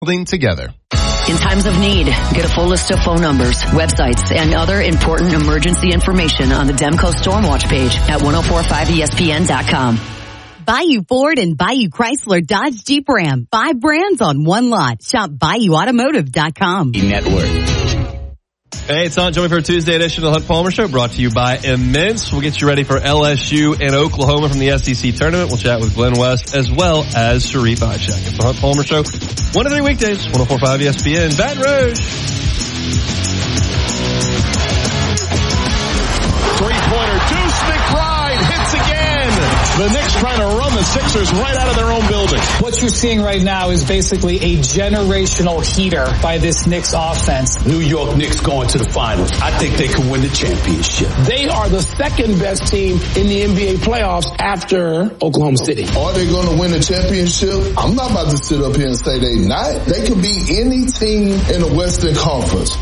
Holding together. In times of need, get a full list of phone numbers, websites, and other important emergency information on the Demco Stormwatch page at 1045ESPN.com. Bayou Ford and Bayou Chrysler Dodge Jeep Ram. 5 brands on one lot. Shop BayouAutomotive.com. Network. Hey, it's on. Join me for a Tuesday edition of the Hunt Palmer Show, brought to you by Immense. We'll get you ready for LSU and Oklahoma from the SEC tournament. We'll chat with Glenn West as well as Sharif Ishak. It's the Hunt Palmer Show, 1 to 3 weekdays, 1045 ESPN, Baton Rouge. 3-pointer, Deuce McBride hits again. The Knicks trying to run the Sixers right out of their own building. What you're seeing right now is basically a generational heater by this Knicks offense. New York Knicks going to the finals. I think they can win the championship. They are the second best team in the NBA playoffs after Oklahoma City. Are they going to win the championship? I'm not about to sit up here and say they not. They could be any team in the Western Conference.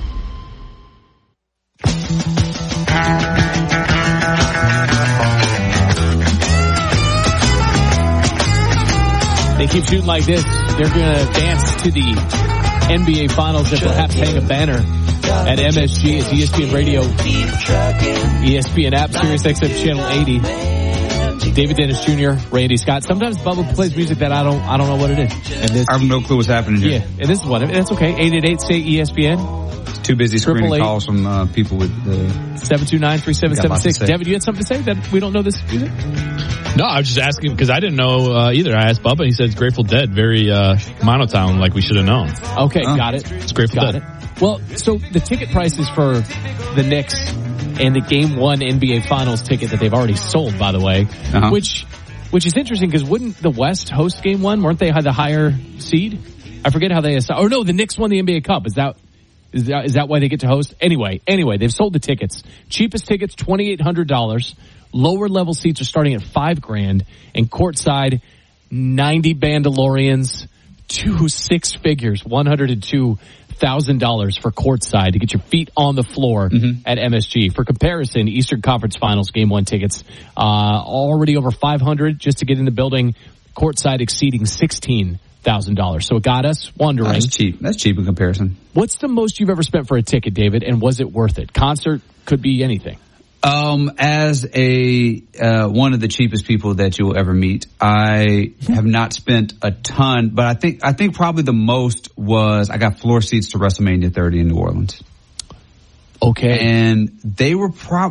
They keep shooting like this, they're going to advance to the NBA Finals and perhaps hang a banner at MSG. It's ESPN Radio, ESPN app, SiriusXM Channel 80. David Dennis Jr., Randy Scott. Sometimes Bubba plays music that I don't know what it is. And this, I have no clue what's happening here. Yeah, and this is one. That's okay. 888-STAY-ESPN. Too busy screening calls from people with 729-3776. Devin, you had something to say that we don't know this music? No, I was just asking because I didn't know either. I asked Bubba, and he said it's Grateful Dead, very monotone, like we should have known. Okay, got it. It's Grateful Dead. Well, so the ticket prices for the Knicks and the Game 1 NBA Finals ticket that they've already sold, by the way, which is interesting because wouldn't the West host Game 1? Weren't they the higher seed? I forget how they – or no, the Knicks won the NBA Cup. Is that why they get to host? Anyway, they've sold the tickets. Cheapest tickets, $2,800. Lower level seats are starting at $5,000, and courtside, 90 Bandalorians, 2 6 figures, $102,000 for courtside to get your feet on the floor at MSG. For comparison, Eastern Conference Finals Game 1 tickets, already over $500 just to get in the building, courtside exceeding $16,000. So it got us wondering. That's cheap. That's cheap in comparison. What's the most you've ever spent for a ticket, David, and was it worth it? Concert could be anything. As one of the cheapest people that you'll ever meet, I have not spent a ton, but I think probably the most was I got floor seats to WrestleMania 30 in New Orleans. Okay. And they were I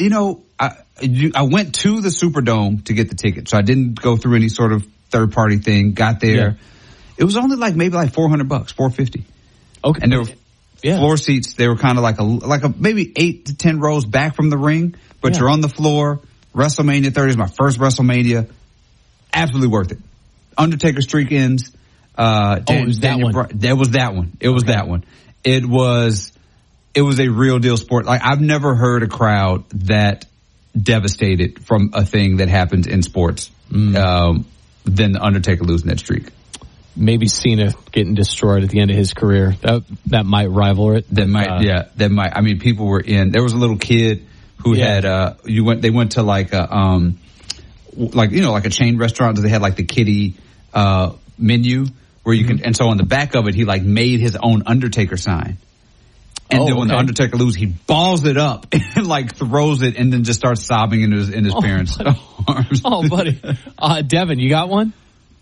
went to the Superdome to get the ticket, so I didn't go through any sort of third party thing. Got there. Yeah. It was only maybe $400, $450. Okay. And there were floor seats. They were kind of like a maybe 8 to 10 rows back from the ring, but you're on the floor. WrestleMania 30 is my first WrestleMania. Absolutely worth it. Undertaker streak ends. It was that one. That was that one. It was that one. It was a real deal sport. I've never heard a crowd that devastated from a thing that happens in sports than the Undertaker losing that streak. Maybe Cena getting destroyed at the end of his career. That might rival it. That might. I mean, people were in. There was a little kid who had. They went to a chain restaurant. They had the kiddie menu where you can. And so on the back of it, he made his own Undertaker sign. And then when the Undertaker loses, he balls it up and throws it, and then just starts sobbing in his parents' arms. Oh, buddy, Devin, you got one?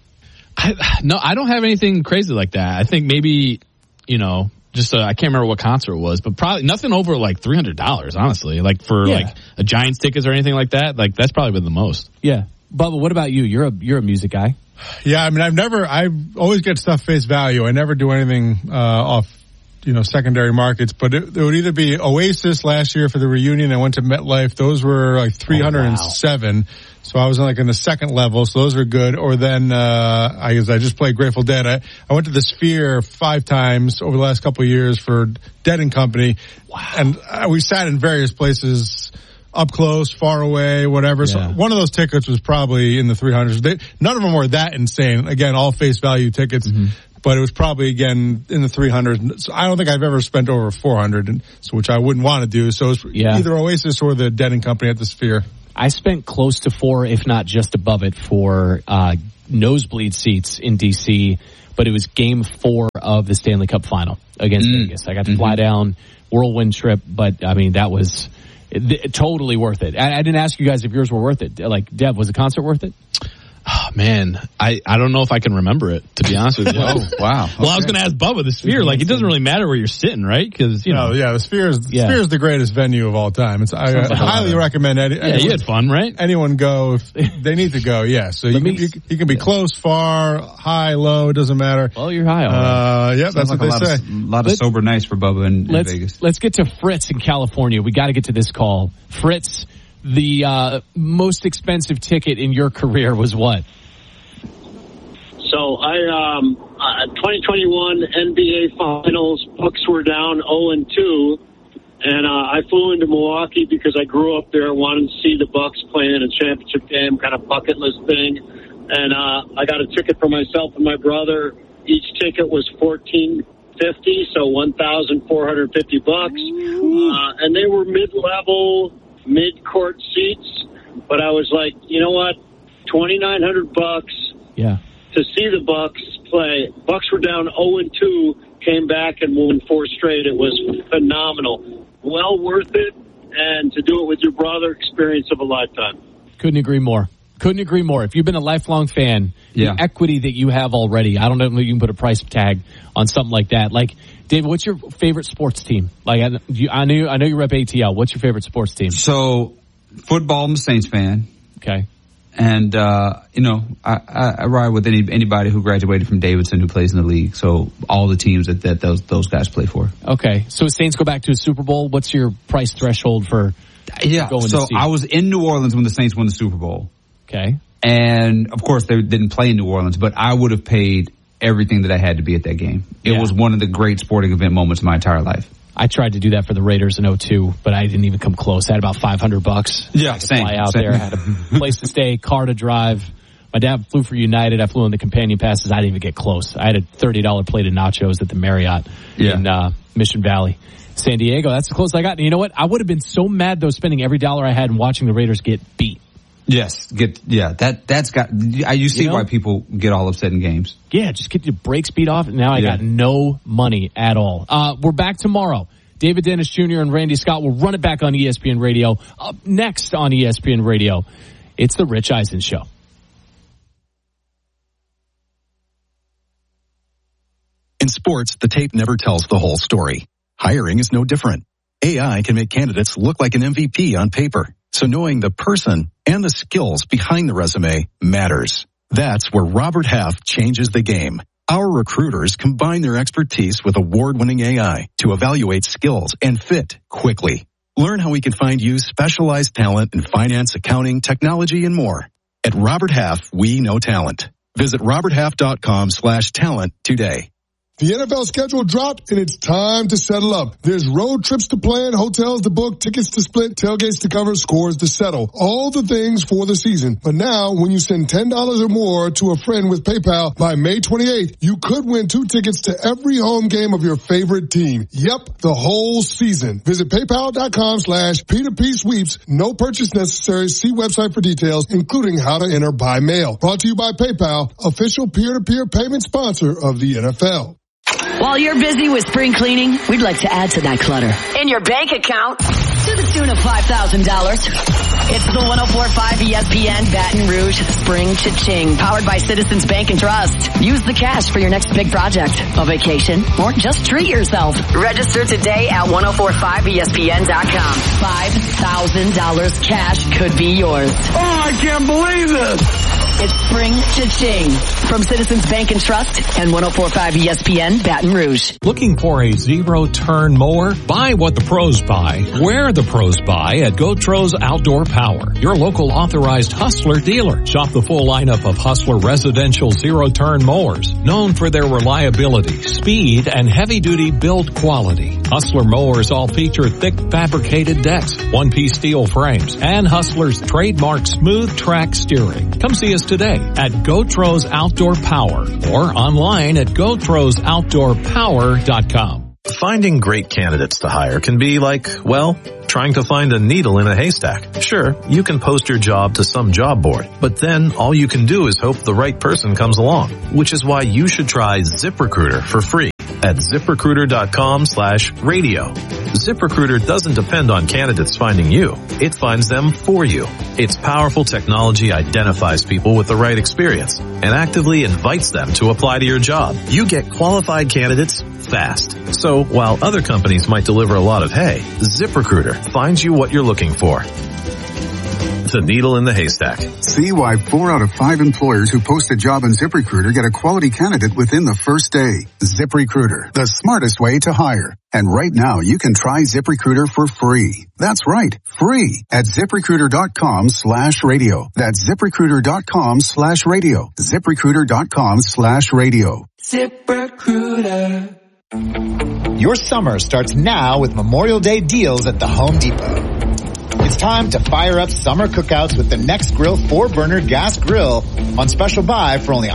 No, I don't have anything crazy like that. I think maybe, I can't remember what concert it was, but probably nothing over $300, honestly. For a Giants tickets or anything like that. That's probably been the most. Yeah. Bubba, what about you? You're a music guy. Yeah, I mean, I always get stuff face value. I never do anything off secondary markets, but it would either be Oasis last year for the reunion. I went to MetLife. Those were $307. Oh, wow. So I was in the second level. So those are good. Or then, I just played Grateful Dead. I went to the Sphere 5 times over the last couple of years for Dead and Company. Wow. And we sat in various places, up close, far away, whatever. Yeah. So one of those tickets was probably in the 300s. None of them were that insane. Again, all face value tickets. Mm-hmm. But it was probably, again, in the 300s. So I don't think I've ever spent over 400, which I wouldn't want to do. So it's either Oasis or the Dead and Company at the Sphere. I spent close to 4, if not just above it, for nosebleed seats in D.C., but it was game 4 of the Stanley Cup final against Vegas. I got to fly down, whirlwind trip, but I mean, that was totally worth it. I didn't ask you guys if yours were worth it. Like, Dev, was the concert worth it? Oh, man, I don't know if I can remember it, to be honest with you. Oh, wow. Well, I was going to ask Bubba, the Sphere, like, it doesn't really matter where you're sitting, right? Because, you know. Yeah, the Sphere is the greatest venue of all time. I highly recommend you had fun, right? Anyone go if they need to go, yeah. So you can be close, far, high, low, it doesn't matter. Well, you're high already. Yeah, that's like what they say. A lot of sober nights for Bubba in Vegas. Let's get to Fritz in California. We got to get to this call. Fritz, the most expensive ticket in your career was what? So 2021 NBA Finals, Bucks were down 0-2, and I flew into Milwaukee because I grew up there, wanted to see the Bucks playing in a championship game, kind of bucket list thing. And I got a ticket for myself and my brother. Each ticket was $1,450, so $1,450. And they were mid-level, mid-court seats. But I was like, you know what? $2,900. Yeah. To see the Bucks play. Bucks were down 0-2, came back and won 4 straight. It was phenomenal. Well worth it, and to do it with your brother, experience of a lifetime. Couldn't agree more. If you've been a lifelong fan, the equity that you have already, I don't know if you can put a price tag on something like that. Like, David, what's your favorite sports team? Like, I know you rep ATL. What's your favorite sports team? So, football, I'm a Saints fan. Okay. And, I ride with anybody who graduated from Davidson who plays in the league. So all the teams that those guys play for. Okay. So Saints go back to a Super Bowl. What's your price threshold for going to see? I was in New Orleans when the Saints won the Super Bowl. Okay. And of course they didn't play in New Orleans, but I would have paid everything that I had to be at that game. It was one of the great sporting event moments of my entire life. I tried to do that for the Raiders in 2002, but I didn't even come close. I had about $500. Yeah, same. Fly out there, I had a place to stay, car to drive. My dad flew for United. I flew on the companion passes. I didn't even get close. I had a $30 plate of nachos at the Marriott in Mission Valley. San Diego, that's the closest I got. And you know what? I would have been so mad, though, spending every dollar I had and watching the Raiders get beat. Yes, that's got. You see why people get all upset in games. Yeah, just get your brakes beat off. And now I got no money at all. We're back tomorrow. David Dennis Jr. and Randy Scott will run it back on ESPN Radio. Up next on ESPN Radio, it's the Rich Eisen Show. In sports, the tape never tells the whole story. Hiring is no different. AI can make candidates look like an MVP on paper. So knowing the person and the skills behind the resume matters. That's where Robert Half changes the game. Our recruiters combine their expertise with award-winning AI to evaluate skills and fit quickly. Learn how we can find you specialized talent in finance, accounting, technology, and more. At Robert Half, we know talent. Visit roberthalf.com/talent today. The NFL schedule dropped, and it's time to settle up. There's road trips to plan, hotels to book, tickets to split, tailgates to cover, scores to settle. All the things for the season. But now, when you send $10 or more to a friend with PayPal by May 28th, you could win 2 tickets to every home game of your favorite team. Yep, the whole season. Visit paypal.com/P2P sweeps. No purchase necessary. See website for details, including how to enter by mail. Brought to you by PayPal, official peer-to-peer payment sponsor of the NFL. While you're busy with spring cleaning, we'd like to add to that clutter. In your bank account, to the tune of $5,000. It's the 104.5 ESPN Baton Rouge Spring Cha-Ching, powered by Citizens Bank and Trust. Use the cash for your next big project, a vacation, or just treat yourself. Register today at 1045ESPN.com. $5,000 cash could be yours. Oh, I can't believe this. It's Spring Cha-Ching from Citizens Bank and Trust and 1045 ESPN Baton Rouge. Looking for a zero-turn mower? Buy what the pros buy. Where the pros buy at Gotros Outdoor Power, your local authorized Hustler dealer. Shop the full lineup of Hustler residential zero-turn mowers, known for their reliability, speed, and heavy-duty build quality. Hustler mowers all feature thick fabricated decks, one-piece steel frames, and Hustler's trademark smooth track steering. Come see us today at Gotros Outdoor Power or online at GotrosOutdoorPower.com. Finding great candidates to hire can be like, well, trying to find a needle in a haystack. Sure, you can post your job to some job board, but then all you can do is hope the right person comes along, which is why you should try ZipRecruiter for free at ZipRecruiter.com/radio. ZipRecruiter doesn't depend on candidates finding you. It finds them for you. Its powerful technology identifies people with the right experience and actively invites them to apply to your job. You get qualified candidates fast. So while other companies might deliver a lot of hay, ZipRecruiter finds you what you're looking for. The needle in the haystack. See why 4 out of 5 employers who post a job on ZipRecruiter get a quality candidate within the first day. ZipRecruiter, the smartest way to hire. And right now you can try ZipRecruiter for free. That's right, free at ZipRecruiter.com/radio. That's ZipRecruiter.com/radio. ZipRecruiter.com/radio. ZipRecruiter. Your summer starts now with Memorial Day deals at the Home Depot. It's time to fire up summer cookouts with the Next Grill 4-burner gas grill on special buy for only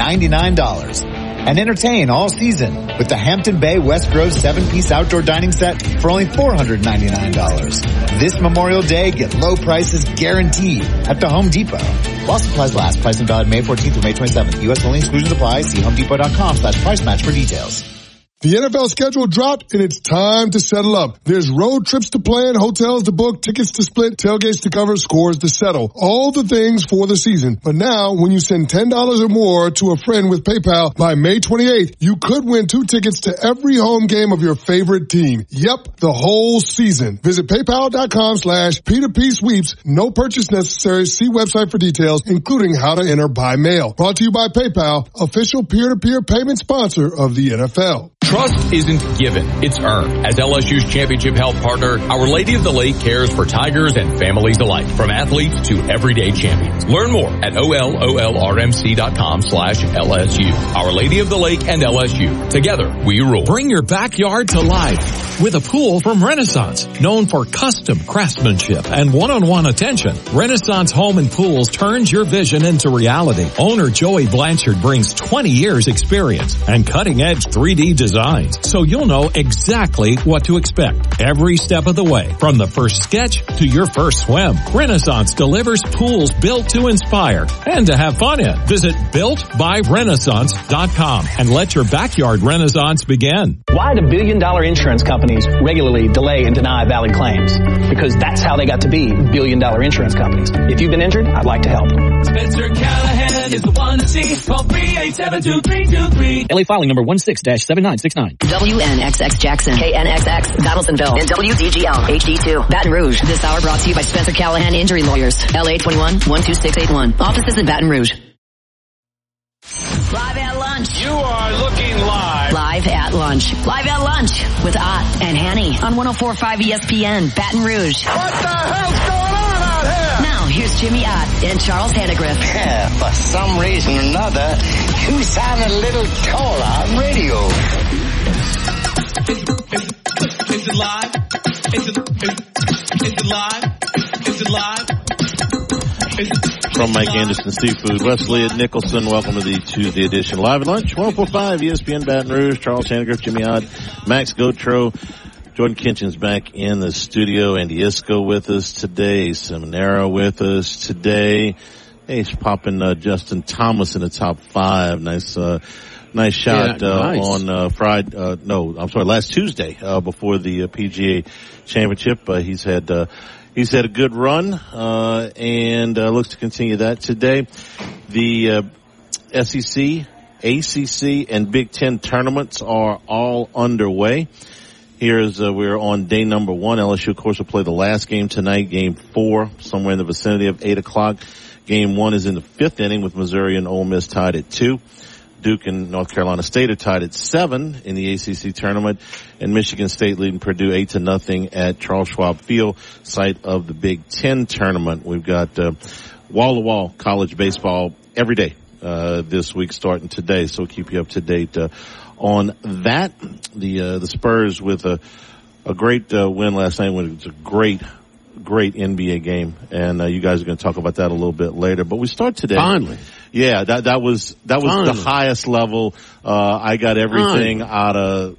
$199. And entertain all season with the Hampton Bay West Grove 7-piece outdoor dining set for only $499. This Memorial Day, get low prices guaranteed at the Home Depot. While supplies last, pricing valid May 14th through May 27th. U.S. only, exclusions apply. See HomeDepot.com/price match for details. The NFL schedule dropped, and it's time to settle up. There's road trips to plan, hotels to book, tickets to split, tailgates to cover, scores to settle. All the things for the season. But now, when you send $10 or more to a friend with PayPal by May 28th, you could win 2 tickets to every home game of your favorite team. Yep, the whole season. Visit PayPal.com/P2P sweeps. No purchase necessary. See website for details, including how to enter by mail. Brought to you by PayPal, official peer-to-peer payment sponsor of the NFL. Trust isn't given, it's earned. As LSU's championship health partner, Our Lady of the Lake cares for Tigers and families alike, from athletes to everyday champions. Learn more at OLOLRMC.com/LSU. Our Lady of the Lake and LSU. Together, we rule. Bring your backyard to life with a pool from Renaissance. Known for custom craftsmanship and one-on-one attention, Renaissance Home and Pools turns your vision into reality. Owner Joey Blanchard brings 20 years experience and cutting-edge 3D designs, so you'll know exactly what to expect every step of the way, from the first sketch to your first swim. Renaissance delivers pools built to inspire and to have fun in. Visit BuiltByRenaissance.com and let your backyard renaissance begin. Why do billion-dollar insurance companies regularly delay and deny valid claims? Because that's how they got to be billion-dollar insurance companies. If you've been injured, I'd like to help. Spencer Callahan is the one to see. Call 387-2323. LA filing number 16-7969. WNXX Jackson, KNXX Donaldsonville, and WDGL HD2 Baton Rouge. This hour brought to you by Spencer Callahan Injury Lawyers. LA 21-12681. Offices in Baton Rouge. Live at lunch. You are looking live. Live at lunch. Live at lunch with Ott and Hanny on 104.5 ESPN Baton Rouge. What the hell's going on out here? Now, here's Jimmy Ott and Charles Hannegriff. Yeah, for some reason or another, you sound a little taller on radio. Is it live? Is it live? Is it live? From Mike Anderson Seafood, Wesley at Nicholson, welcome to the Tuesday edition Live at Lunch, 104.5 ESPN Baton Rouge. Charles Hannegriff, Jimmy Ott, Max Gotro, Jordan Kinchin's back in the studio, Andy Isco with us today, Seminara with us today. Hey, he's popping Justin Thomas in the top 5. Nice shot on last Tuesday before the PGA Championship. He's had a good run and looks to continue that today. The SEC, ACC, and Big Ten tournaments are all underway. We're on day number 1. LSU, of course, will play the last game tonight, game 4, somewhere in the vicinity of 8 o'clock. Game 1 is in the 5th inning with Missouri and Ole Miss tied at 2. Duke and North Carolina State are tied at 7 in the ACC tournament, and Michigan State leading Purdue 8-0 at Charles Schwab Field, site of the Big Ten tournament. We've got wall-to-wall college baseball every day this week, starting today. So we'll keep you up to date on that. The Spurs with a great win last night. It was a great NBA game, and you guys are going to talk about that a little bit later. But we start today. Finally. Yeah, that was the highest level. I got everything out of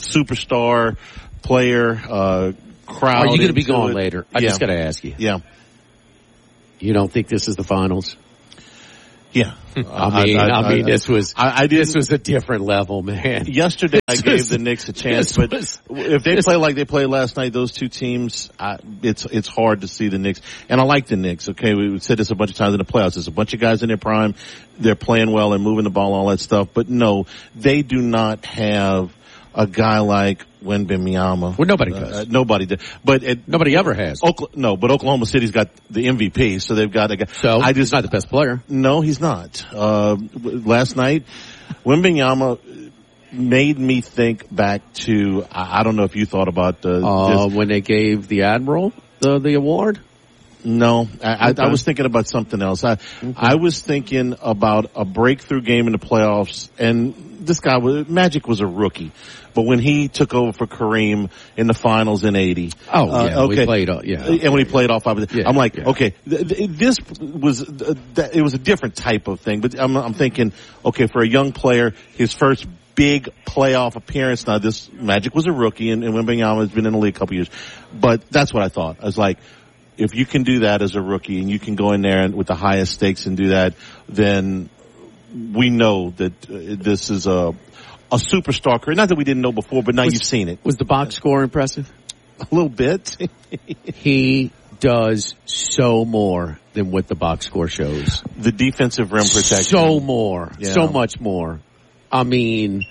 superstar player, crowd. Are you going to be gone later? I just got to ask you. Yeah. You don't think this is the finals? Yeah. I mean, this was a different level, man. Yesterday, I gave the Knicks a chance, but if they play like they played last night, those two teams, it's hard to see the Knicks. And I like the Knicks, okay? We said this a bunch of times in the playoffs. There's a bunch of guys in their prime. They're playing well and moving the ball, all that stuff. But no, they do not have a guy like Wembanyama. Well, nobody does. Nobody does. But nobody ever has. But Oklahoma City's got the MVP, so they've got a guy. So he's not the best player. No, he's not. Last night, Wembanyama made me think back to, I don't know if you thought about when they gave the Admiral the award. No, I was thinking about something else. I was thinking about a breakthrough game in the playoffs, and this guy Magic was a rookie, but when he took over for Kareem in the finals in '80, and when he played off opposite, I'm like, okay, this was it was a different type of thing, but I'm thinking, okay, for a young player, his first big playoff appearance. Now, this Magic was a rookie, and Wembanyama has been in the league a couple years, but that's what I thought. I was like, if you can do that as a rookie and you can go in there and with the highest stakes and do that, then we know that this is a superstar career. Not that we didn't know before, but now you've seen it. Was the box score impressive? A little bit. He does so more than what the box score shows. The defensive rim protection. So much more. I mean,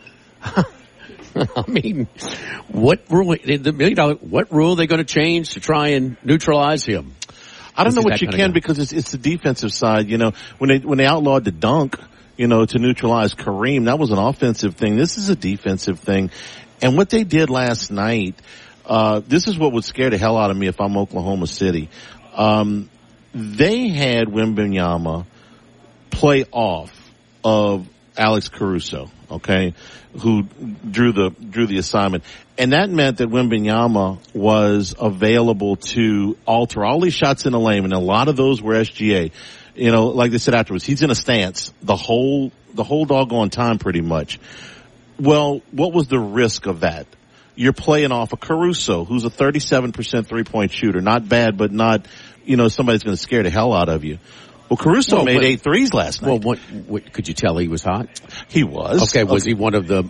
what rule? The $1 million. What rule are they going to change to try and neutralize him? I don't know what you can because it's the defensive side. You know, when they outlawed the dunk, you know, to neutralize Kareem, that was an offensive thing. This is a defensive thing, and what they did last night, this is what would scare the hell out of me if I'm Oklahoma City. They had Wembanyama play off of Alex Caruso, okay, who drew the assignment. And that meant that Wembanyama was available to alter all these shots in the lane, and a lot of those were SGA. You know, like they said afterwards, he's in a stance the whole doggone time pretty much. Well, what was the risk of that? You're playing off of Caruso, who's a 37% 3-point shooter. Not bad, but not, you know, somebody's going to scare the hell out of you. Well, Caruso made 8 threes last night. Well, what could you tell he was hot? He was. Okay, was he one of the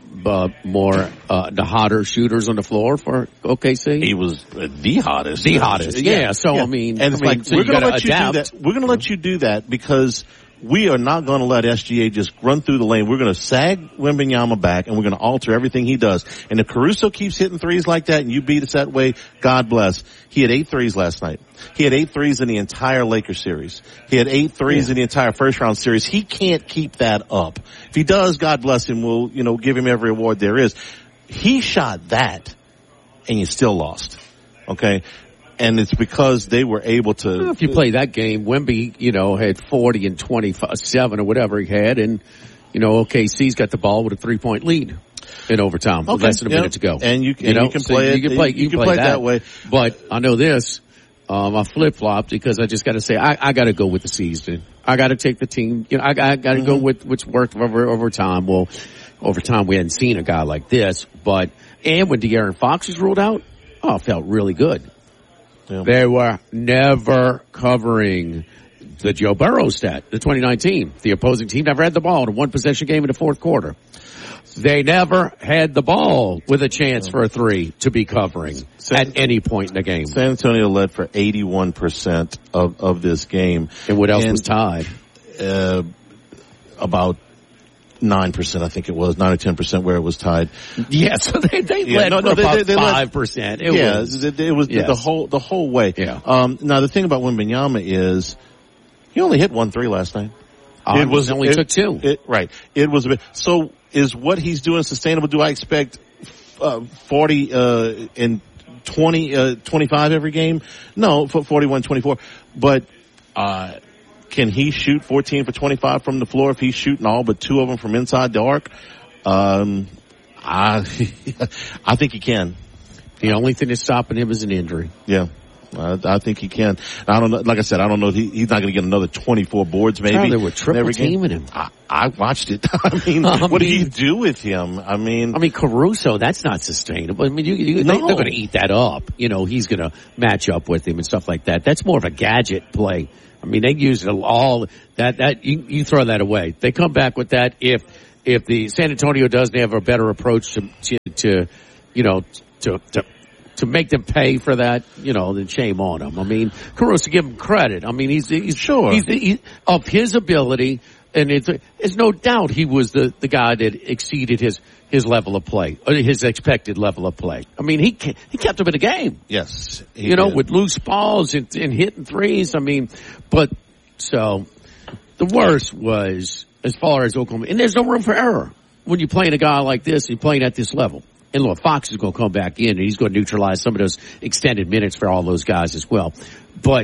the hotter shooters on the floor for OKC? He was the hottest. The hottest. Yeah. So I mean, and it's we're going to let you do that. We're going to let you do that because we are not going to let SGA just run through the lane. We're going to sag Wembanyama back, and we're going to alter everything he does. And if Caruso keeps hitting threes like that, and you beat us that way, God bless. He had 8 threes last night. He had 8 threes in the entire Lakers series. He had 8 threes in the entire first round series. He can't keep that up. If he does, God bless him. We'll, you know, give him every award there is. He shot that, and you still lost. Okay? And it's because they were able to. Well, if you play that game, Wemby, you know, had 40 and 27 or whatever he had, and, you know, OKC's got the ball with a 3-point lead in overtime. Okay. Less than a minute to go. And you can play it. You can play it that way. But I know this. I flip-flopped because I just got to say, I got to go with the season. I got to take the team. You know, I got to go with what's worked over time. Well, over time we hadn't seen a guy like this, and when De'Aaron Fox was ruled out, it felt really good. Yeah. They were never covering the Joe Burrow stat, the 2019. The opposing team never had the ball in a 1-possession game in the fourth quarter. They never had the ball with a chance for a 3 to be covering at any point in the game. San Antonio led for 81% of this game. And what else was tied? About 9%, I think it was, 9 or 10% where it was tied. Yeah, so they led for about 5%. It was the whole way. Yeah. Now the thing about Wembanyama is he only hit 1 3 last night. Only took 2. Right. It was a bit. So is what he's doing sustainable? Do I expect 40 and 25 every game? No, 41, 24. But can he shoot 14 for 25 from the floor if he's shooting all but 2 of them from inside the arc? I think he can. The only thing that's stopping him is an injury. Yeah. I think he can. I don't know. Like I said, I don't know. He's not going to get another 24 boards. Maybe they were triple teaming him. I watched it. I mean, what do you do with him? I mean, Caruso. That's not sustainable. I mean, they're going to eat that up. He's going to match up with him and stuff like that. That's more of a gadget play. I mean, they use it all. That you throw that away. They come back with that if the San Antonio doesn't have a better approach to make them pay for that, then shame on them. I mean, Caruso, give him credit. I mean, he's sure he's of his ability, and it's no doubt he was the guy that exceeded his level of play, or his expected level of play. I mean, he kept him in the game. Yes, with loose balls and hitting threes. I mean, but so the worst was as far as Oklahoma, and there's no room for error when you're playing a guy like this. You're playing at this level. And look, Fox is going to come back in, and he's going to neutralize some of those extended minutes for all those guys as well. But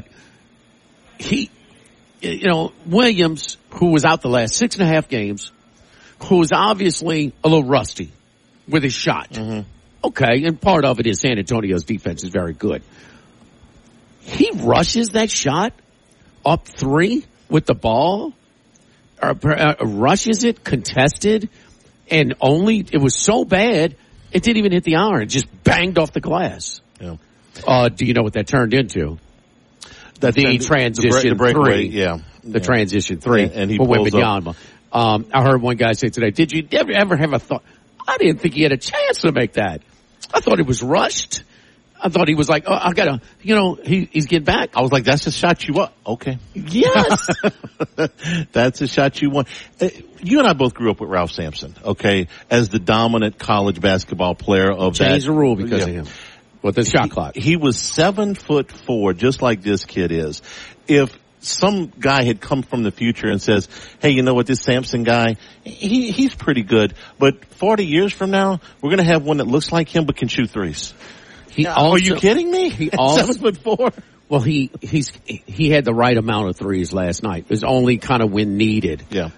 Williams, who was out the last 6.5 games, who is obviously a little rusty with his shot. Mm-hmm. Okay, and part of it is San Antonio's defense is very good. He rushes that shot up 3 with the ball, rushes it contested, and it was so bad, it didn't even hit the iron. It just banged off the glass. Yeah. Do you know what that turned into? The transition breakaway, 3. Yeah. The transition 3. And he pulls up. I heard one guy say today, did you ever have a thought? I didn't think he had a chance to make that. I thought it was rushed. I thought he was like, I gotta, he's getting back. I was like, that's a shot you want. Okay. Yes. That's a shot you want. You and I both grew up with Ralph Sampson, okay, as the dominant college basketball player of that. Changed the rule because of him. With the shot clock. He was 7'4", just like this kid is. If some guy had come from the future and says, hey, you know what, this Sampson guy, he's pretty good, but 40 years from now, we're going to have one that looks like him but can shoot threes. Are you kidding me? He also, 7'4". Well, he had the right amount of threes last night. It was only kind of when needed. Yeah.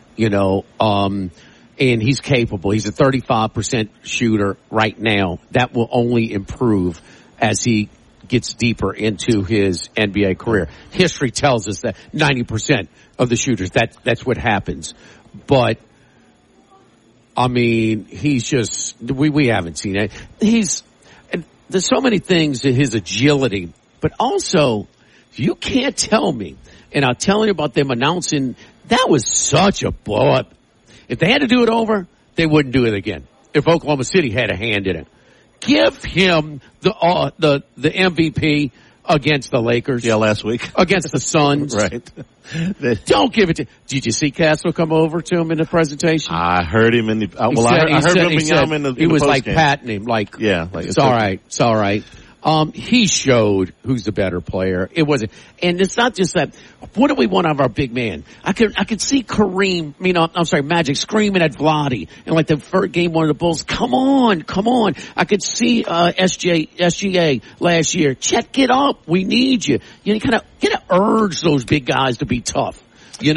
And he's capable. He's a 35% shooter right now. That will only improve as he gets deeper into his NBA career. History tells us that 90% of the shooters, that's what happens. But, I mean, he's just, we haven't seen it. There's so many things to his agility, but also, you can't tell me, and I'll tell you about them announcing, that was such a blow up. If they had to do it over, they wouldn't do it again. If Oklahoma City had a hand in it. Give him the MVP against the Lakers. Yeah, last week. Against the Suns. Right. Don't give it to, did you see Castle come over to him in the presentation? I heard him in the, I heard him in the he was like patting him, like, yeah, it's all right, it's all right. He showed who's the better player. It wasn't, and it's not just that. What do we want out of our big man? I could see Kareem, Magic screaming at Vlade in like the first game one of the Bulls. Come on. I could see, SGA last year. Chet, get up. We need you. You kind of urge those big guys to be tough. He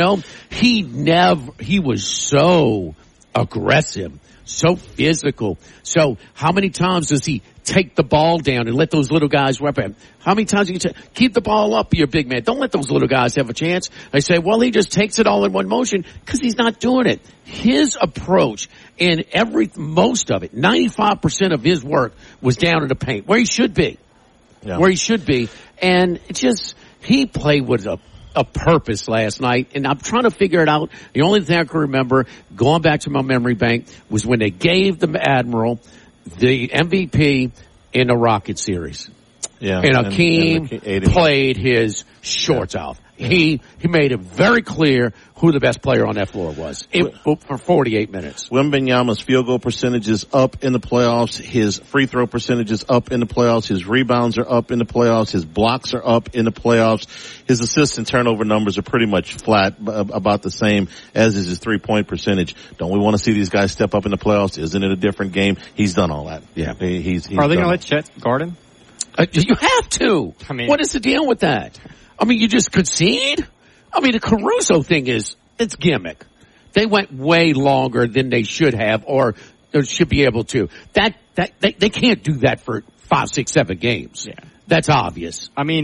was so aggressive. So physical. So how many times does he take the ball down and let those little guys rep him? How many times do you keep the ball up, you're a big man? Don't let those little guys have a chance. They say, well, he just takes it all in one motion because he's not doing it. His approach and most of it, 95% of his work was down in the paint where he should be. Yeah. Where he should be. And he played with a purpose last night, and I'm trying to figure it out. The only thing I can remember, going back to my memory bank, was when they gave the Admiral the MVP in the Rocket series. Yeah. And Akeem played his shorts off. He made it very clear who the best player on that floor was for 48 minutes. Wembanyama's field goal percentage is up in the playoffs. His free throw percentage is up in the playoffs. His rebounds are up in the playoffs. His blocks are up in the playoffs. His assist and turnover numbers are pretty much flat, about the same as is his 3-point percentage. Don't we want to see these guys step up in the playoffs? Isn't it a different game? He's done all that. Yeah. He's Are they going to let Chet Garden? You have to. I mean, what is the deal with that? I mean, you just concede? I mean, the Caruso thing it's gimmick. They went way longer than they should have or should be able to. They can't do that for 5, 6, 7 games. Yeah. That's obvious. I mean,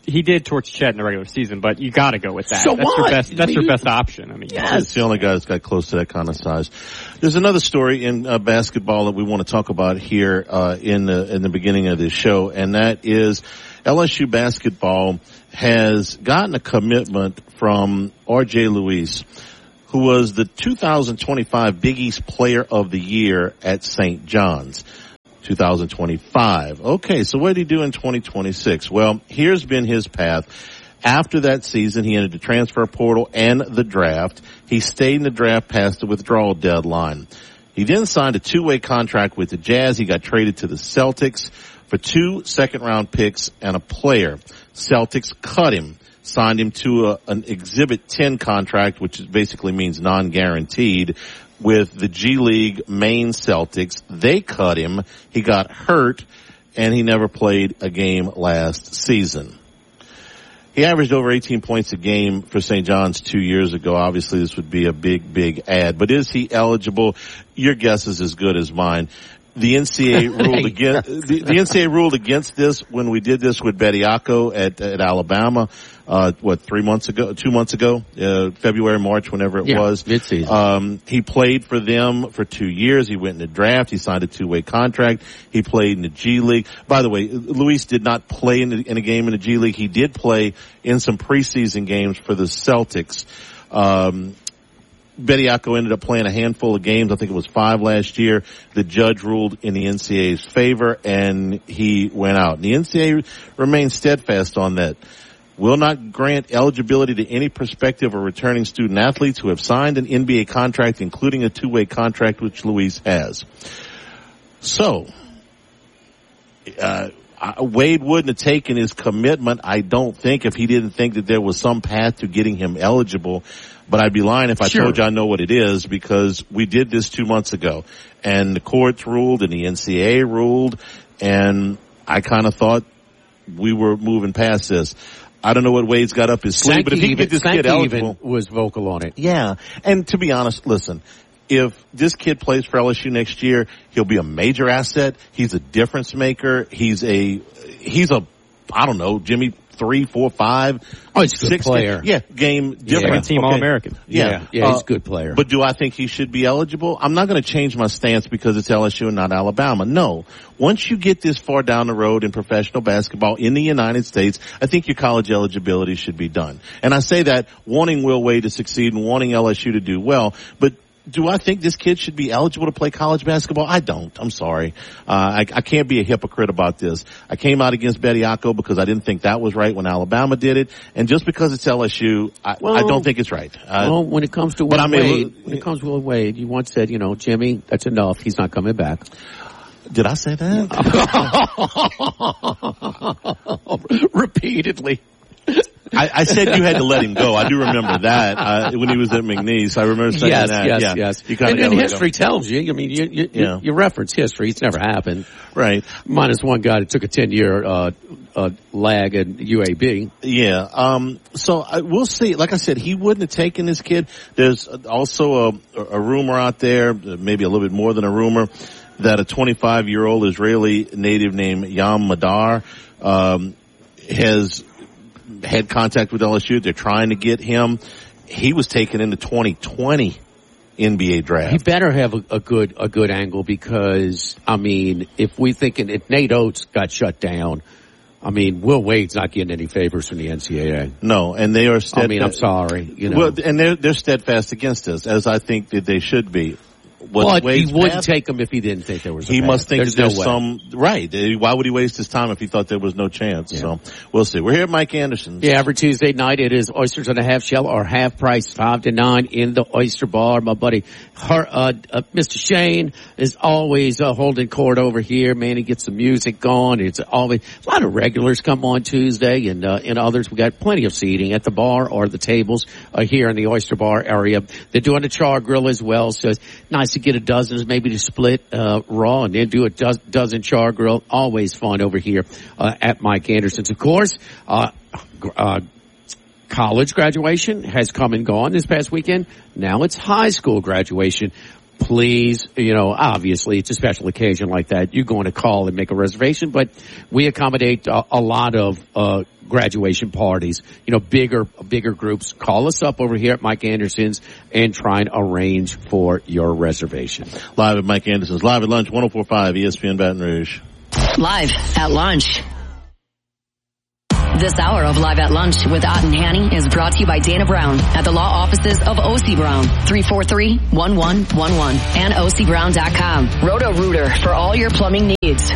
he did torch Chet in the regular season, but you got to go with that. So that's your best option. I mean, it's the only guy that's got close to that kind of size. There's another story in basketball that we want to talk about here in the beginning of this show, and that is LSU basketball has gotten a commitment from R.J. Luis, who was the 2025 Big East Player of the Year at St. John's. 2025. Okay, so what did he do in 2026? Well, here's been his path. After that season, he entered the transfer portal and the draft. He stayed in the draft past the withdrawal deadline. He then signed a two-way contract with the Jazz. He got traded to the Celtics for 2 second-round picks and a player. Celtics cut him, signed him to an Exhibit 10 contract, which basically means non-guaranteed, with the G League Maine Celtics. They cut him. He got hurt, and he never played a game last season. He averaged over 18 points a game for St. John's 2 years ago. Obviously, this would be a big add. But is he eligible? Your guess is as good as mine. The NCAA ruled against the NCAA ruled against this when we did this with Bediako at Alabama. 2 months ago, February, March, whenever it was. Mid-season. He played for them for 2 years. He went in the draft. He signed a two-way contract. He played in the G League. By the way, Luis did not play in a game in the G League. He did play in some preseason games for the Celtics. Bediako ended up playing a handful of games. I think it was 5 last year. The judge ruled in the NCAA's favor, and he went out. And the NCAA remains steadfast on that. Will not grant eligibility to any prospective or returning student athletes who have signed an NBA contract, including a two-way contract, which Luis has. So, Wade wouldn't have taken his commitment, I don't think, if he didn't think that there was some path to getting him eligible. But I'd be lying if I told you I know what it is, because we did this 2 months ago. And the courts ruled and the NCAA ruled, and I kind of thought we were moving past this. I don't know what Wade's got up his sleeve, but if he can get this kid eligible. Even was vocal on it. Yeah. And to be honest, listen, if this kid plays for LSU next year, he'll be a major asset. He's a difference maker. He's a, I don't know, Jimmy, 3, 4, 5. Oh, he's a good player. Game different. Second team All-American. Yeah, he's a good player. But do I think he should be eligible? I'm not going to change my stance because it's LSU and not Alabama. No. Once you get this far down the road in professional basketball in the United States, I think your college eligibility should be done. And I say that wanting Will Wade to succeed and wanting LSU to do well, but do I think this kid should be eligible to play college basketball? I don't. I'm sorry. I can't be a hypocrite about this. I came out against Bediako because I didn't think that was right when Alabama did it. And just because it's LSU, I don't think it's right. When it comes to Will Wade, you once said, Jimmy, that's enough. He's not coming back. Did I say that? Repeatedly. I said you had to let him go. I do remember that when he was at McNeese. I remember saying that. Yes. And history tells you. I mean, you reference history. It's never happened. Right. Minus one guy that took a 10-year lag at UAB. Yeah. So we'll see. Like I said, he wouldn't have taken this kid. There's also a rumor out there, maybe a little bit more than a rumor, that a 25-year-old Israeli native named Yam Madar has had contact with LSU. They're trying to get him. He was taken in the 2020 NBA draft. He better have a good angle, because if Nate Oates got shut down, Will Wade's not getting any favors from the NCAA. No, and they are steadfast. I'm sorry. Well, and they're steadfast against this, as I think that they should be. But he wouldn't take him if he didn't think there was a He path. must think there's some, right. Why would he waste his time if he thought there was no chance? Yeah. So we'll see. We're here at Mike Anderson's. Yeah, every Tuesday night it is oysters on a half shell or half price, 5 to 9 in the Oyster Bar. My buddy, Mr. Shane is always holding court over here. Man, he gets the music going. It's always a lot of regulars come on Tuesday, and others. We got plenty of seating at the bar or the tables here in the Oyster Bar area. They're doing a char grill as well, so it's nice to get a dozen, maybe to split raw, and then do a dozen char grill. Always fun over here at Mike Anderson's. Of course, college graduation has come and gone this past weekend. Now it's high school graduation. Please, obviously it's a special occasion like that. You're going to call and make a reservation, but we accommodate a lot of graduation parties, bigger groups, call us up over here at Mike Anderson's and try and arrange for your reservation. Live at Mike Anderson's, live at lunch, 104.5 ESPN Baton Rouge. Live at lunch. This hour of Live at Lunch with Ott and Hanny is brought to you by Dana Brown at the law offices of O.C. Brown, 343-1111 and OCBrown.com. Roto-Rooter for all your plumbing needs,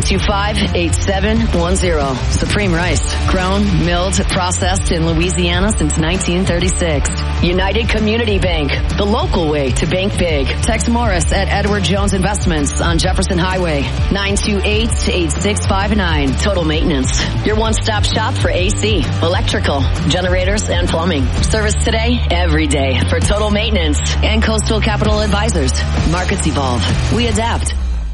925-8710. Supreme Rice, grown, milled, processed in Louisiana since 1936. United Community Bank, the local way to bank big. Tex Morris at Edward Jones Investments on Jefferson Highway, 928-8659. Total Maintenance, your one-stop shop for AC, electrical, generators, and plumbing. Service today, every day for Total Maintenance and Coastal Capital Advisors. Markets evolve. We adapt.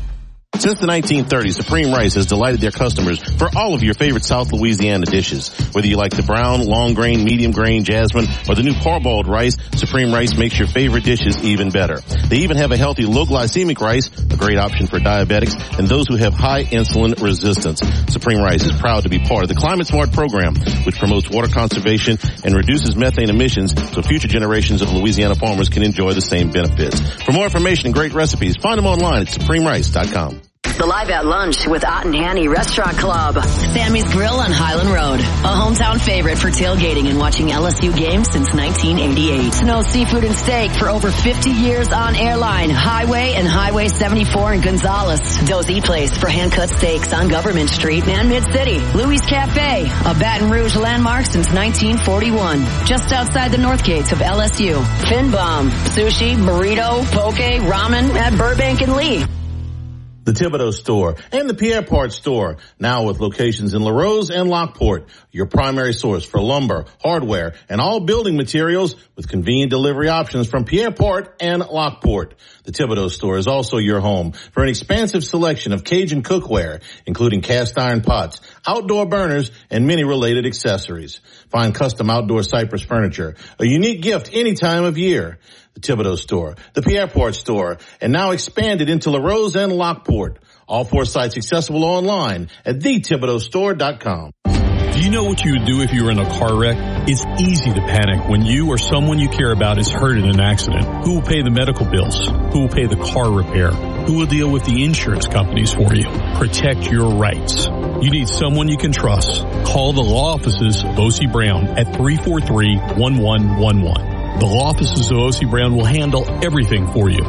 Since the 1930s, Supreme Rice has delighted their customers for all of your favorite South Louisiana dishes. Whether you like the brown, long grain, medium grain, jasmine, or the new parboiled rice, Supreme Rice makes your favorite dishes even better. They even have a healthy low glycemic rice, a great option for diabetics and those who have high insulin resistance. Supreme Rice is proud to be part of the Climate Smart program, which promotes water conservation and reduces methane emissions so future generations of Louisiana farmers can enjoy the same benefits. For more information and great recipes, find them online at supremerice.com. The Live at Lunch with Ott and Hanny Restaurant Club. Sammy's Grill on Highland Road. A hometown favorite for tailgating and watching LSU games since 1988. Snow Seafood and Steak for over 50 years on Airline, Highway, and Highway 74 in Gonzales. Dozy Place for hand-cut steaks on Government Street and Mid-City. Louis Cafe, a Baton Rouge landmark since 1941. Just outside the north gates of LSU. Fin Bomb, sushi, burrito, poke, ramen at Burbank and Lee. The Thibodeau Store and the Pierre Part Store, now with locations in LaRose and Lockport, your primary source for lumber, hardware, and all building materials with convenient delivery options from Pierre Part and Lockport. The Thibodeau Store is also your home for an expansive selection of Cajun cookware, including cast iron pots, outdoor burners, and many related accessories. Find custom outdoor cypress furniture, a unique gift any time of year. The Thibodeau Store, the Pierre Part Store, and now expanded into LaRose and Lockport. All 4 sites accessible online at thethibodeaustore.com. Do you know what you would do if you were in a car wreck? It's easy to panic when you or someone you care about is hurt in an accident. Who will pay the medical bills? Who will pay the car repair? Who will deal with the insurance companies for you? Protect your rights. You need someone you can trust. Call the law offices of O.C. Brown at 343-1111. The law offices of O.C. Brown will handle everything for you.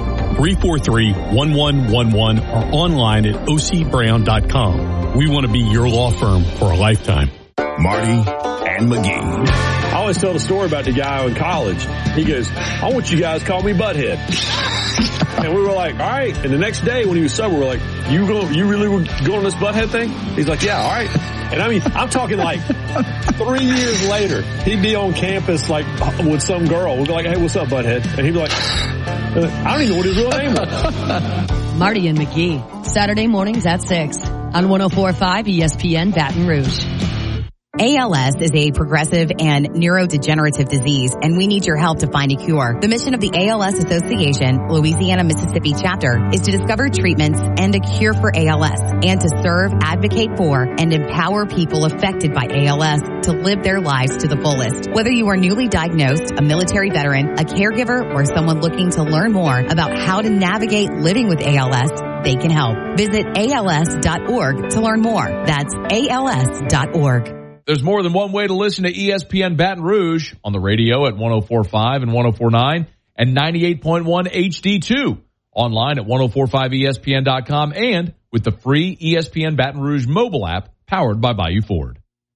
343-1111 or online at ocbrown.com. We want to be your law firm for a lifetime. Marty and McGee. I always tell the story about the guy in college. He goes, I want you guys to call me Butthead. And we were like, all right. And the next day when he was sober, we're like, you really were going on this Butthead thing? He's like, yeah, all right. And I mean, I'm talking like 3 years later, he'd be on campus like with some girl. We'd be like, hey, what's up, Butthead? And he'd be like, I don't even know what his real name was. Marty and McGee, Saturday mornings at 6 on 104.5 ESPN Baton Rouge. ALS is a progressive and neurodegenerative disease, and we need your help to find a cure. The mission of the ALS Association, Louisiana-Mississippi chapter, is to discover treatments and a cure for ALS, and to serve, advocate for, and empower people affected by ALS to live their lives to the fullest. Whether you are newly diagnosed, a military veteran, a caregiver, or someone looking to learn more about how to navigate living with ALS, they can help. Visit ALS.org to learn more. That's ALS.org. There's more than one way to listen to ESPN Baton Rouge on the radio at 104.5 and 104.9 and 98.1 HD2. Online at 1045ESPN.com and with the free ESPN Baton Rouge mobile app powered by Bayou Ford.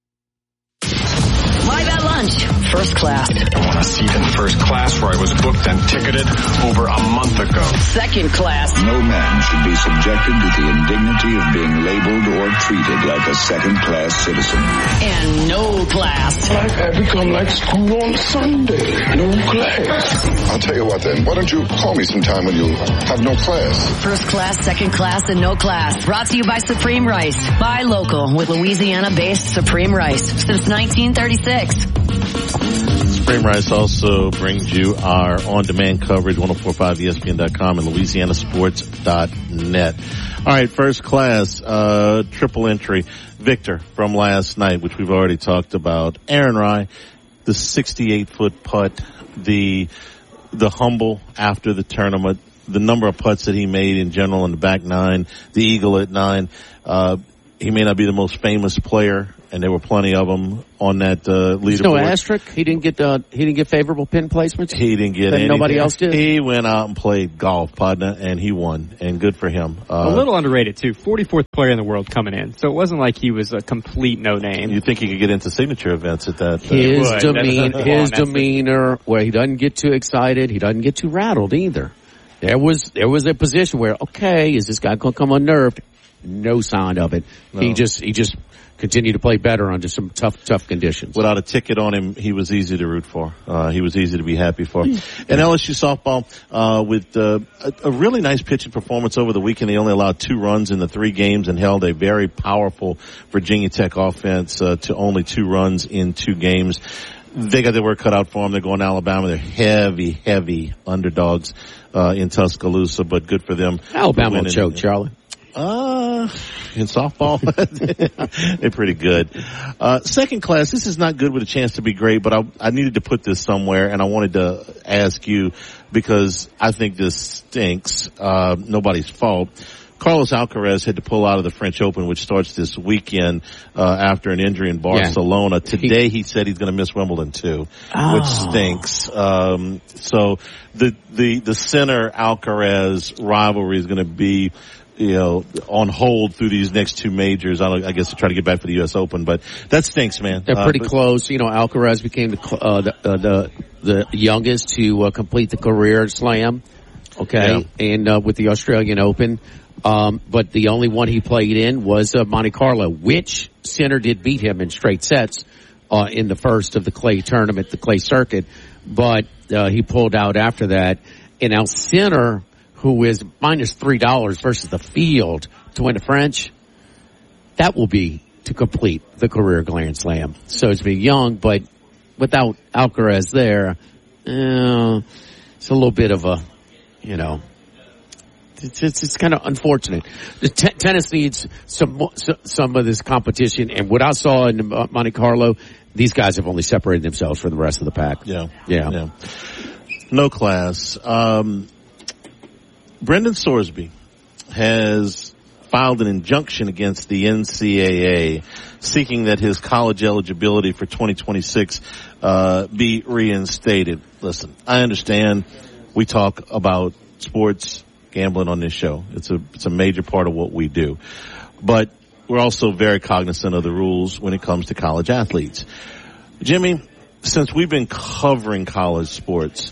Live at lunch, first class. I want a seat in first class where I was booked and ticketed over a month ago. Second class. No man should be subjected to the indignity of being labeled or treated like a second-class citizen. And no class. Life had become like school on Sunday. No class. I'll tell you what then. Why don't you call me sometime when you have no class? First class, second class, and no class. Brought to you by Supreme Rice. Buy local with Louisiana-based Supreme Rice since 1936. Frame Rice also brings you our on-demand coverage, 1045ESPN.com and LouisianaSports.net. All right, first class, triple entry. Victor from last night, which we've already talked about. Aaron Rai, the 68-foot putt, the humble after the tournament, the number of putts that he made in general in the back nine, the eagle at 9. He may not be the most famous player, and there were plenty of them on that leaderboard. No asterisk. He didn't get favorable pin placements. He didn't get anything. Nobody else did. He went out and played golf, partner, and he won. And good for him. A little underrated too. 44th player in the world coming in, so it wasn't like he was a complete no name. You think he could get into signature events at that? His demeanor, where he doesn't get too excited, he doesn't get too rattled either. There was a position where, okay, is this guy going to come unnerved? No sign of it. No. He just continued to play better under some tough conditions. Without a ticket on him, he was easy to root for. He was easy to be happy for. And LSU softball, with a really nice pitching performance over the weekend. They only allowed 2 runs in the 3 games and held a very powerful Virginia Tech offense to only 2 runs in 2 games. They got their work cut out for them. They're going to Alabama. They're heavy underdogs in Tuscaloosa, but good for them. Alabama will choke, Charlie. In softball, they're pretty good. Second class, this is not good with a chance to be great, but I needed to put this somewhere, and I wanted to ask you because I think this stinks. Nobody's fault. Carlos Alcaraz had to pull out of the French Open, which starts this weekend after an injury in Barcelona. Yeah. Today he said he's going to miss Wimbledon too, which stinks. So the center Alcaraz rivalry is going to be, on hold through these next 2 majors. I guess to try to get back for the U.S. Open, but that stinks, man. They're pretty close. Alcaraz became the youngest to complete the career slam. Okay, yeah. And with the Australian Open. But the only one he played in was Monte Carlo, which Sinner did beat him in straight sets in the first of the clay tournament, the clay circuit. But he pulled out after that. And now Sinner, who is minus $3 versus the field to win the French, that will be to complete the career Grand Slam. So it's been young, but without Alcaraz there, it's a little bit of a, it's kind of unfortunate. The tennis needs some of this competition, and what I saw in Monte Carlo, these guys have only separated themselves from the rest of the pack. Yeah. No class. Brendan Sorsby has filed an injunction against the NCAA seeking that his college eligibility for 2026 be reinstated. Listen, I understand we talk about sports gambling on this show. It's a major part of what we do. But we're also very cognizant of the rules when it comes to college athletes. Jimmy, since we've been covering college sports,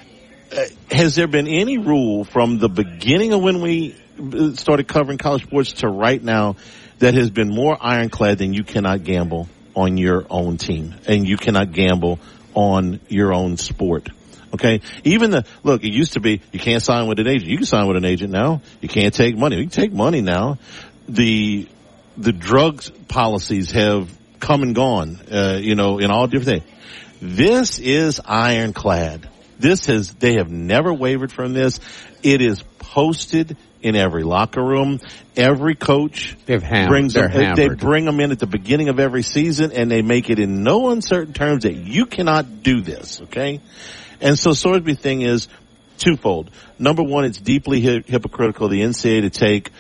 has there been any rule from the beginning of when we started covering college sports to right now that has been more ironclad than you cannot gamble on your own team and you cannot gamble on your own sport? Okay, it used to be you can't sign with an agent. You can sign with an agent now. You can't take money. You can take money now. The drugs policies have come and gone, in all different things. This is ironclad. They have never wavered from this. It is posted in every locker room. Every coach they bring them in at the beginning of every season, and they make it in no uncertain terms that you cannot do this. Okay. And so Sorsby thing is twofold. Number one, it's deeply hypocritical of the NCAA to take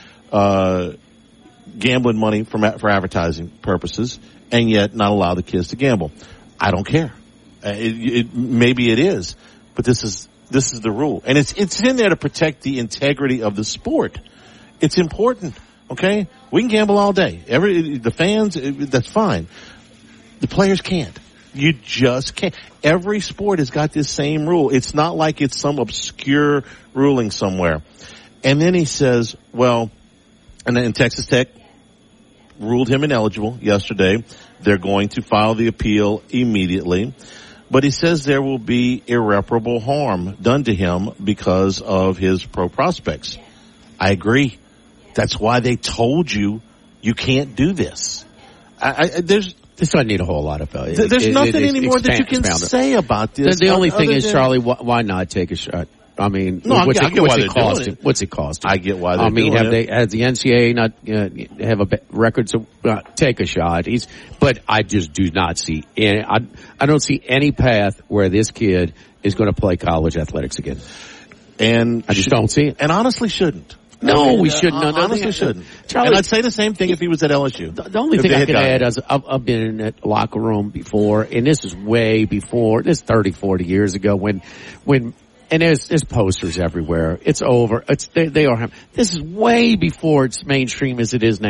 gambling money for advertising purposes and yet not allow the kids to gamble. I don't care. Maybe it is, but this is the rule, and it's in there to protect the integrity of the sport. It's important. Okay, we can gamble all day. The fans, that's fine. The players can't. You just can't. Every sport has got this same rule. It's not like it's some obscure ruling somewhere. And then he says, and then Texas Tech ruled him ineligible yesterday. They're going to file the appeal immediately. But he says there will be irreparable harm done to him because of his pro prospects. I agree. That's why they told you can't do this. This doesn't need a whole lot of value. There's nothing anymore that you can say about this. The only thing is, Charlie, why not take a shot? I mean, what's it cost him? What's it cost him? I get why they're doing it. Has the NCAA not have a record to take a shot? But I just do not see any. I don't see any path where this kid is going to play college athletics again. And I just don't see it. And honestly, shouldn't. No, we shouldn't. Honestly, shouldn't. Charlie, and I'd say the same thing if he was at LSU. The only thing I can add is I've been in that locker room before, and this is way before. This is 30, 40 years ago when. And there's posters everywhere. It's over. They are. This is way before it's mainstream as it is now.